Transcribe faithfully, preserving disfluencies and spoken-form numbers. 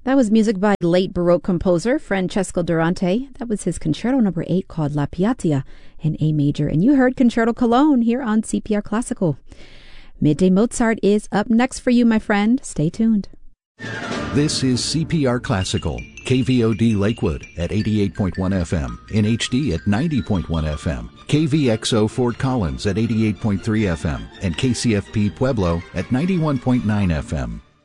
That was music by late Baroque composer Francesco Durante. That was his concerto number eight called La Piatia in A major. And you heard Concerto Cologne here on C P R Classical. Midday Mozart is up next for you, my friend. Stay tuned. This is C P R Classical, K V O D Lakewood at eighty-eight point one F M, in H D at ninety point one F M, K V X O Fort Collins at eighty-eight point three F M, and K C F P Pueblo at ninety-one point nine F M.